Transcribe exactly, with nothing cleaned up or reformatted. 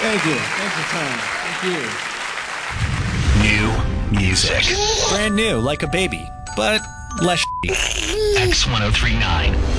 Thank you. Thanks for time. Thank you. New music. Brand new, like a baby, but less X ten thirty-nine.